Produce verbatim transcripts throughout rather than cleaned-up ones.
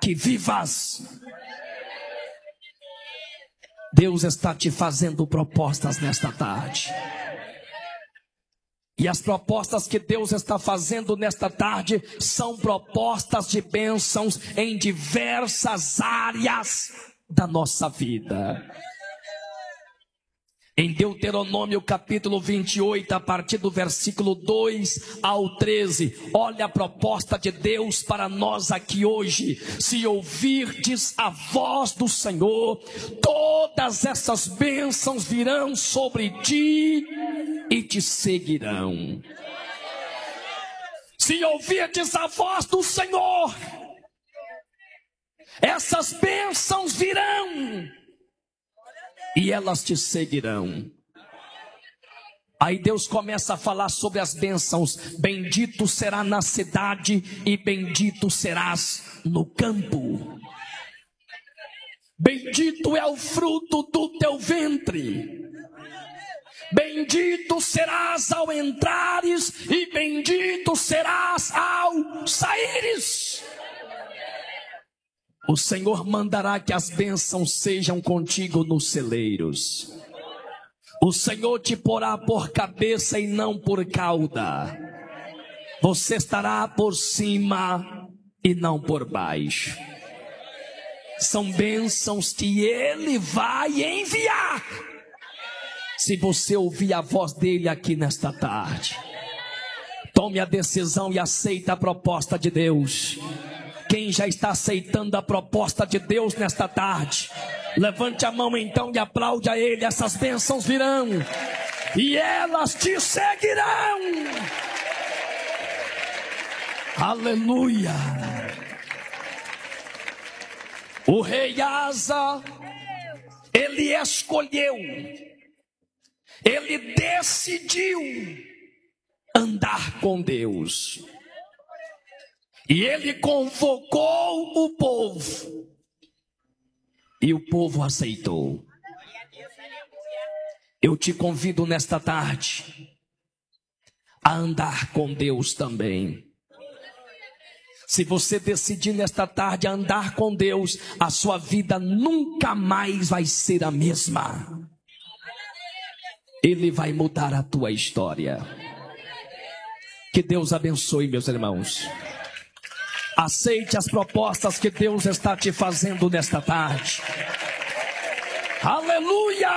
que vivas. Deus está te fazendo propostas nesta tarde. E as propostas que Deus está fazendo nesta tarde são propostas de bênçãos em diversas áreas da nossa vida. Em Deuteronômio capítulo vinte e oito, a partir do versículo dois ao treze, olha a proposta de Deus para nós aqui hoje. Se ouvirdes a voz do Senhor, todas essas bênçãos virão sobre ti e te seguirão. Se ouvirdes a voz do Senhor, essas bênçãos virão e elas te seguirão. Aí Deus começa a falar sobre as bênçãos. Bendito será na cidade e bendito serás no campo. Bendito é o fruto do teu ventre. Bendito serás ao entrares e bendito serás ao saíres. O Senhor mandará que as bênçãos sejam contigo nos celeiros. O Senhor te porá por cabeça e não por cauda. Você estará por cima e não por baixo. São bênçãos que Ele vai enviar, se você ouvir a voz dele aqui nesta tarde. Tome a decisão e aceita a proposta de Deus. Quem já está aceitando a proposta de Deus nesta tarde, levante a mão então e aplaude a Ele. Essas bênçãos virão e elas te seguirão. Aleluia. O rei Asa, ele escolheu, ele decidiu andar com Deus. E ele convocou o povo. E o povo aceitou. Eu te convido nesta tarde a andar com Deus também. Se você decidir nesta tarde andar com Deus, a sua vida nunca mais vai ser a mesma. Ele vai mudar a tua história. Que Deus abençoe, meus irmãos. Aceite as propostas que Deus está te fazendo nesta tarde. Aleluia!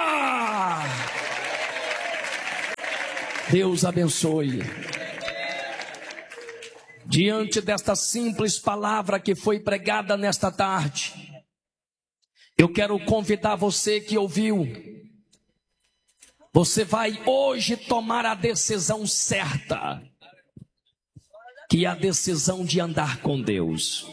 Deus abençoe. Diante desta simples palavra que foi pregada nesta tarde, eu quero convidar você que ouviu. Você vai hoje tomar a decisão certa, que é a decisão de andar com Deus.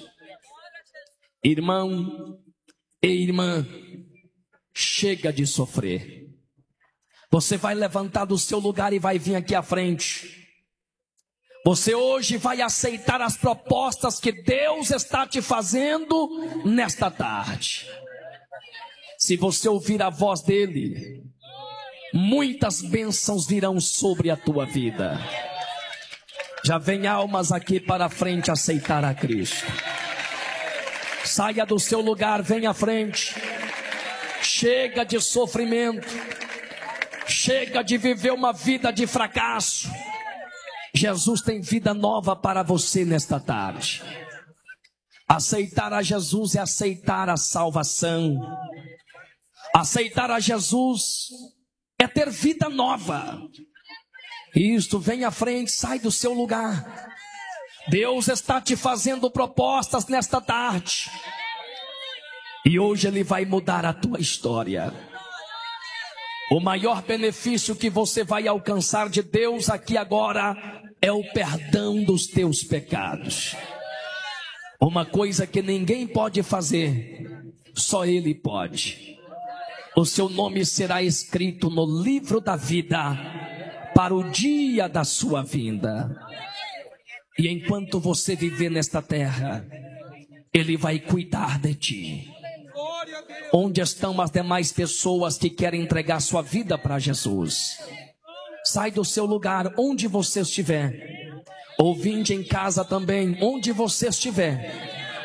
Irmão e irmã, chega de sofrer. Você vai levantar do seu lugar e vai vir aqui à frente. Você hoje vai aceitar as propostas que Deus está te fazendo nesta tarde. Se você ouvir a voz dele, muitas bênçãos virão sobre a tua vida. Já vem almas aqui para frente aceitar a Cristo. Saia do seu lugar, venha à frente. Chega de sofrimento. Chega de viver uma vida de fracasso. Jesus tem vida nova para você nesta tarde. Aceitar a Jesus é aceitar a salvação. Aceitar a Jesus é ter vida nova. Isto, vem à frente, sai do seu lugar. Deus está te fazendo propostas nesta tarde. E hoje Ele vai mudar a tua história. O maior benefício que você vai alcançar de Deus aqui agora é o perdão dos teus pecados. Uma coisa que ninguém pode fazer, só Ele pode. O seu nome será escrito no livro da vida para o dia da sua vinda. E enquanto você viver nesta terra, Ele vai cuidar de ti. Onde estão as demais pessoas que querem entregar sua vida para Jesus? Sai do seu lugar, onde você estiver. Ouvinte em casa também, onde você estiver.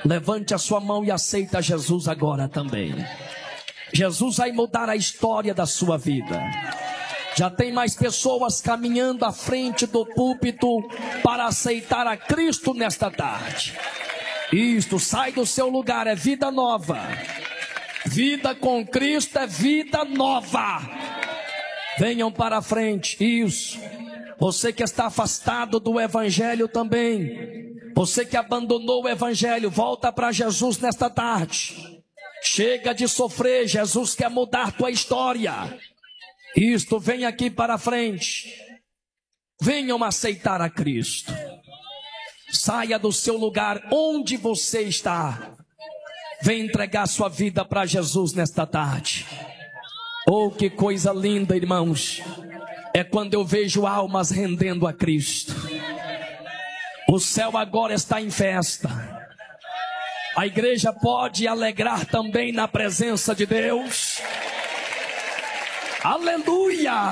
Levante a sua mão e aceita Jesus agora também. Jesus vai mudar a história da sua vida. Já tem mais pessoas caminhando à frente do púlpito para aceitar a Cristo nesta tarde. Isto, sai do seu lugar, é vida nova. Vida com Cristo é vida nova. Venham para a frente, isso. Você que está afastado do Evangelho também. Você que abandonou o Evangelho, volta para Jesus nesta tarde. Chega de sofrer, Jesus quer mudar tua história. Isto, vem aqui para a frente. Venham aceitar a Cristo. Saia do seu lugar onde você está. Vem entregar sua vida para Jesus nesta tarde. Oh, que coisa linda, irmãos. É quando eu vejo almas rendendo a Cristo. O céu agora está em festa. A igreja pode alegrar também na presença de Deus. Aleluia!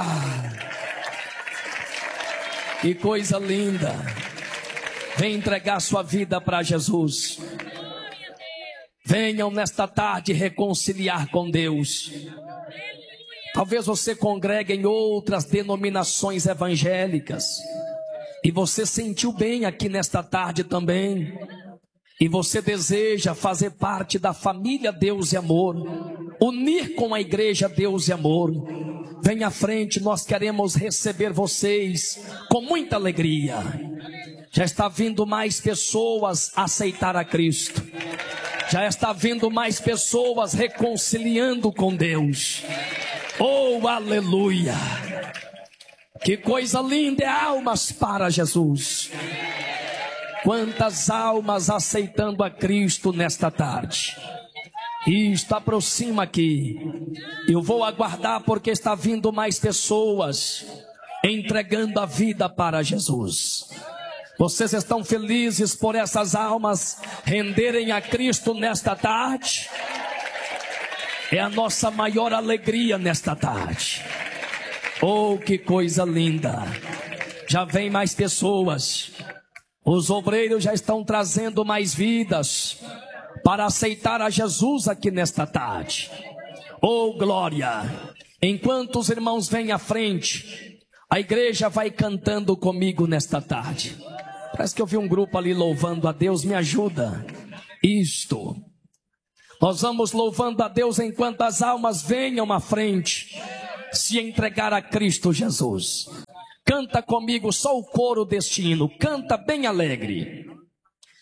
Que coisa linda. Vem entregar sua vida para Jesus. Venham nesta tarde reconciliar com Deus. Talvez você congregue em outras denominações evangélicas. E você sentiu bem aqui nesta tarde também. E você deseja fazer parte da família Deus e Amor. Unir com a igreja Deus e Amor. Venha à frente, nós queremos receber vocês com muita alegria. Já está vindo mais pessoas a aceitar a Cristo. Já está vindo mais pessoas reconciliando com Deus. Oh, aleluia! Que coisa linda é almas para Jesus. Quantas almas aceitando a Cristo nesta tarde. Isto, aproxima aqui. Eu vou aguardar porque está vindo mais pessoas entregando a vida para Jesus. Vocês estão felizes por essas almas renderem a Cristo nesta tarde? É a nossa maior alegria nesta tarde. Oh, que coisa linda. Já vem mais pessoas. Os obreiros já estão trazendo mais vidas para aceitar a Jesus aqui nesta tarde. Oh, glória! Enquanto os irmãos vêm à frente, a igreja vai cantando comigo nesta tarde. Parece que eu vi um grupo ali louvando a Deus, me ajuda. Isto. Nós vamos louvando a Deus enquanto as almas venham à frente se entregar a Cristo Jesus. Canta comigo só o coro deste hino, canta bem alegre.